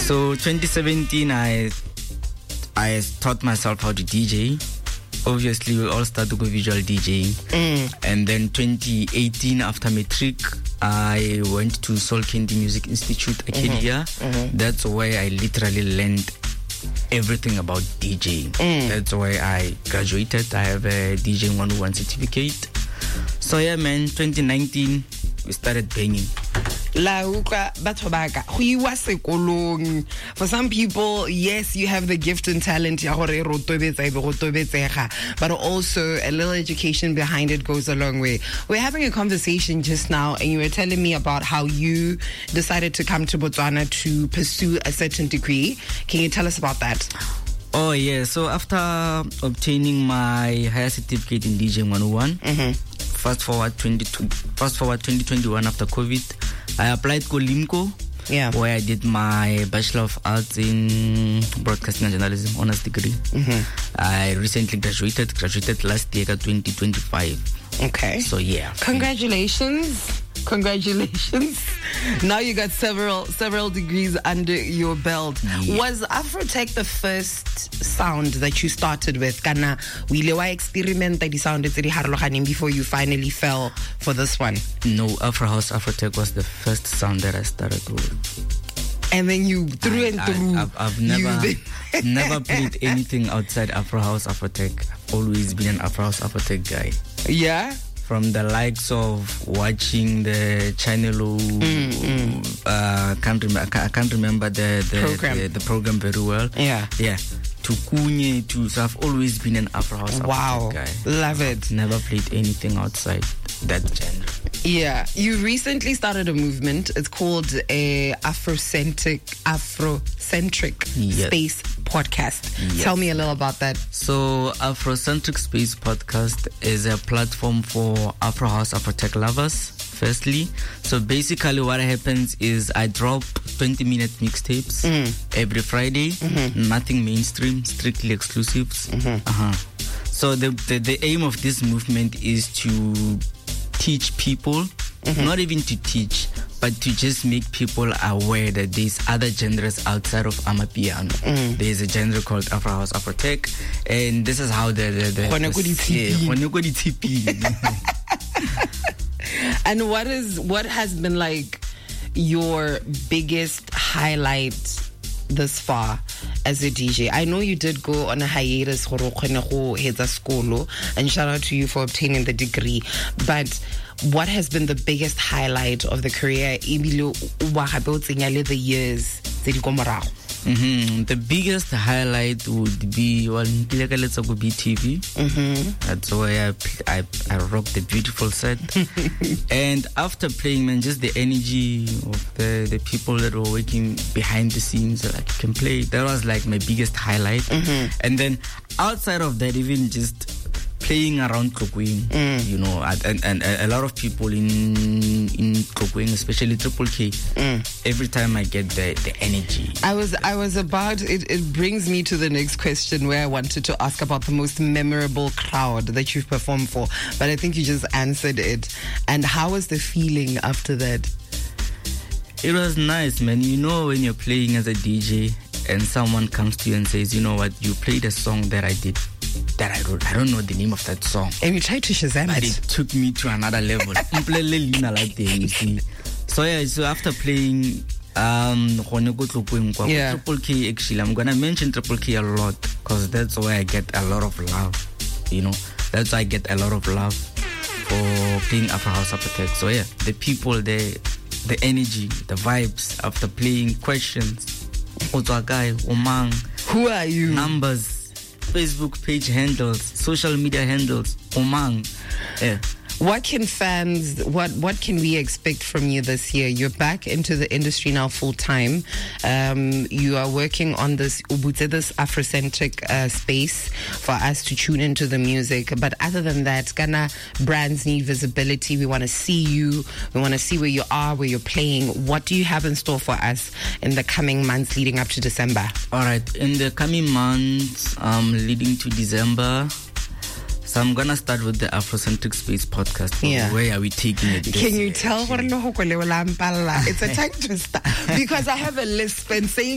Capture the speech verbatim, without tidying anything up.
So twenty seventeen, I I taught myself how to D J. Obviously, we all started with visual DJing. Mm. And then twenty eighteen, after matric, I went to Soul Candy Music Institute, Acadia. Mm-hmm. Mm-hmm. That's where I literally learned everything about DJing. Mm. That's where I graduated. I have a DJing one oh one certificate. So yeah, man, twenty nineteen, we started banging. For some people, yes, you have the gift and talent, but also a little education behind it goes a long way. We're having a conversation just now, and you were telling me about how you decided to come to Botswana to pursue a certain degree. Can you tell us about that? Oh, yeah. So after obtaining my higher certificate in DJing one oh one, mm-hmm. fast forward twenty fast forward twenty twenty-one, after COVID, I applied to Limco, yeah, where I did my Bachelor of Arts in Broadcasting and Journalism honors degree. Mm-hmm. I recently graduated, graduated last year, twenty twenty-five. Okay. So yeah. Congratulations. Congratulations. Now you got several several degrees under your belt. Yeah. Was Afrotech the first sound that you started with? Kana wilewa experiment that sounded before you finally fell for this one? No, Afro House Afrotech was the first sound that I started with. And then you through I, and through. I, I've, I've never never played anything outside Afro House Afrotech. I've always been an Afro House Afrotech guy. Yeah? From the likes of watching the channel, mm, mm. Uh, can't rem- I can't remember the the program. The, the program very well. Yeah, yeah. To Kunye, to so I've always been an Afro House wow. guy. Love it. I've never played anything outside that genre. Yeah, you recently started a movement. It's called a Afrocentric Afrocentric yes. Space Podcast. Yes. Tell me a little about that. So, Afrocentric Space Podcast is a platform for Afro House Afrotech lovers. Firstly, so basically what happens is I drop twenty minute mixtapes mm. every Friday. Mm-hmm. Nothing mainstream, strictly exclusives. Mm-hmm. Uh-huh. So the, the the aim of this movement is to teach people, mm-hmm. not even to teach, but to just make people aware that there's other genres outside of Amapiano. Mm. There's a genre called Afro House Afrotech, and this is how the the, the, the And what is what has been like your biggest highlight this far as a D J? I know you did go on a hiatus, and shout out to you for obtaining the degree, but what has been the biggest highlight of the career the years? Mm-hmm. The biggest highlight would be well, let's go B T V. Mm-hmm. That's where I, I I rocked the beautiful set. And after playing, man, just the energy of the, the people that were working behind the scenes, like you can play. That was like my biggest highlight. Mm-hmm. And then outside of that, even just playing around Kokwing, mm. you know, and, and, and a lot of people in in Kokwing, especially Triple K, mm. every time I get the, the energy. I was I was about, it, it brings me to the next question where I wanted to ask about the most memorable crowd that you've performed for, but I think you just answered it. And how was the feeling after that? It was nice, man. You know, when you're playing as a D J and someone comes to you and says, you know what, you played a song that I did, that I wrote. I don't know the name of that song. And you tried to Shazam but it. it took me to another level. You see. So yeah, so after playing um yeah. Triple K, actually, I'm gonna mention Triple K a lot because that's where I get a lot of love. You know, that's why I get a lot of love for playing Afro House Afrotech. So yeah, the people, the the energy, the vibes after playing, questions. Guy, Omang, who are you? Numbers, Facebook page handles, social media handles, Omang. Yeah. What can fans, what what can we expect from you this year? You're back into the industry now full time. Um, you are working on this Ubutse, this Afrocentric uh, space for us to tune into the music. But other than that, Ghana brands need visibility. We want to see you. We want to see where you are, where you're playing. What do you have in store for us in the coming months leading up to December? All right. In the coming months, um, leading to December, so I'm going to start with the Afrocentric Space Podcast. Yeah. Where are we taking it? Can you tell? It's a tongue twister because I have a lisp and saying